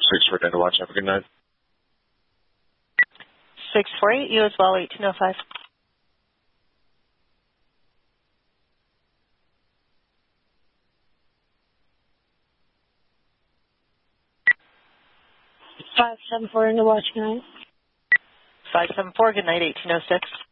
648 to watch. Have a good night. 648, you as well, 1805. Five seven four into watch. Good night. 574, good night, 1806.